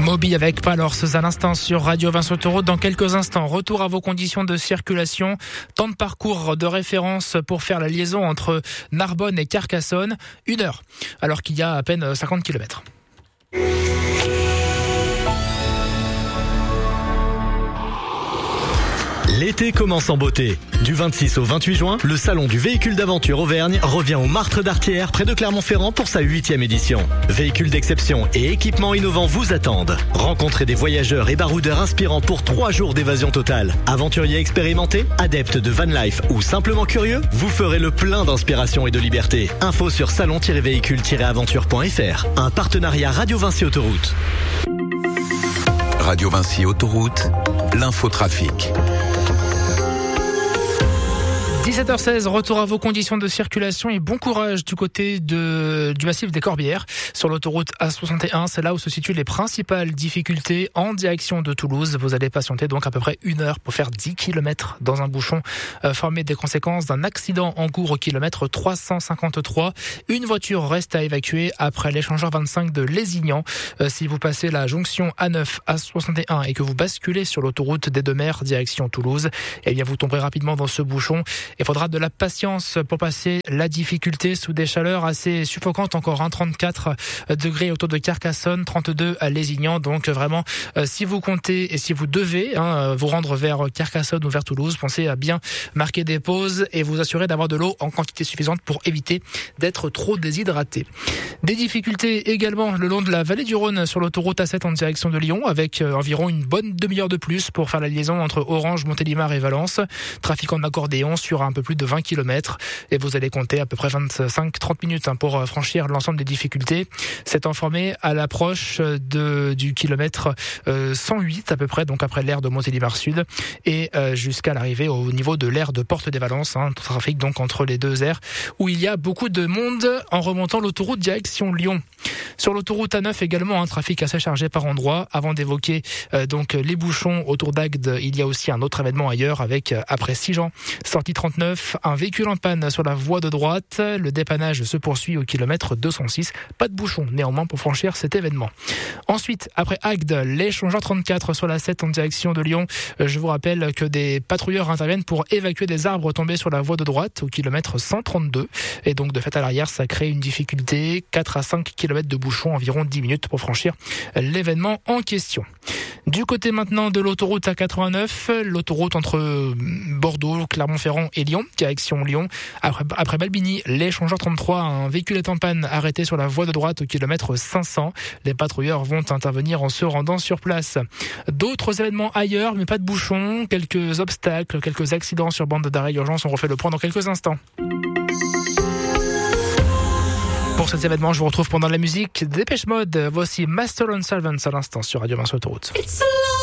Moby avec Palors à l'instant sur Radio Vinci Autoroute. Dans quelques instants, retour à vos conditions de circulation. Temps de parcours de référence pour faire la liaison entre Narbonne et Carcassonne. 1 heure, alors qu'il y a à peine 50 km. L'été commence en beauté. Du 26 au 28 juin, le salon du véhicule d'aventure Auvergne revient au Martre d'Artière près de Clermont-Ferrand pour sa 8e édition. Véhicules d'exception et équipements innovants vous attendent. Rencontrez des voyageurs et baroudeurs inspirants pour 3 jours d'évasion totale. Aventuriers expérimentés, adeptes de van life ou simplement curieux, vous ferez le plein d'inspiration et de liberté. Info sur salon-véhicule-aventure.fr. Un partenariat Radio Vinci Autoroute. Radio Vinci Autoroute, l'infotrafic. 17h16, retour à vos conditions de circulation et bon courage du côté du massif des Corbières. Sur l'autoroute A61, c'est là où se situent les principales difficultés en direction de Toulouse. Vous allez patienter donc à peu près 1 heure pour faire 10 km dans un bouchon formé des conséquences d'un accident en cours au kilomètre 353. Une voiture reste à évacuer après l'échangeur 25 de Lézignan. Si vous passez la jonction A9 A61 et que vous basculez sur l'autoroute des Deux-Mers direction Toulouse, eh bien vous tomberez rapidement dans ce bouchon. Il faudra de la patience pour passer la difficulté sous des chaleurs assez suffocantes. Encore 34 degrés autour de Carcassonne, 32 à Lézignan. Donc vraiment, si vous comptez et si vous devez vous rendre vers Carcassonne ou vers Toulouse, pensez à bien marquer des pauses et vous assurer d'avoir de l'eau en quantité suffisante pour éviter d'être trop déshydraté. Des difficultés également le long de la vallée du Rhône sur l'autoroute A7 en direction de Lyon, avec environ une bonne demi-heure de plus pour faire la liaison entre Orange, Montélimar et Valence. Trafic en accordéon sur un peu plus de 20 km et vous allez compter à peu près 25-30 minutes pour franchir l'ensemble des difficultés. C'est informé à l'approche du kilomètre 108 à peu près, donc après l'aire de Montélimar Sud et jusqu'à l'arrivée au niveau de l'aire de Porte des Valences, trafic donc entre les deux aires où il y a beaucoup de monde en remontant l'autoroute direction Lyon. Sur l'autoroute A9 également, un trafic assez chargé par endroits. Avant d'évoquer donc les bouchons autour d'Agde, il y a aussi un autre événement ailleurs avec après Sigean, sortie 39, un véhicule en panne sur la voie de droite. Le dépannage se poursuit au kilomètre 206. Pas de bouchon néanmoins pour franchir cet événement. Ensuite, après Agde, l'échangeur 34 sur la 7 en direction de Lyon. Je vous rappelle que des patrouilleurs interviennent pour évacuer des arbres tombés sur la voie de droite au kilomètre 132. Et donc de fait à l'arrière, ça crée une difficulté. 4 à 5 km de bouchon, environ 10 minutes pour franchir l'événement en question. Du côté maintenant de l'autoroute A89, l'autoroute entre Bordeaux, Clermont-Ferrand et Lyon, direction Lyon. Après Balbigny, l'échangeur 33, un véhicule est en panne arrêté sur la voie de droite au kilomètre 500. Les patrouilleurs vont intervenir en se rendant sur place. D'autres événements ailleurs, mais pas de bouchons, quelques obstacles, quelques accidents sur bande d'arrêt d'urgence. On refait le point dans quelques instants. Pour cet événement, je vous retrouve pendant la musique Dépêche Mode. Voici Master and Servants à l'instant sur Radio Vinci Autoroute.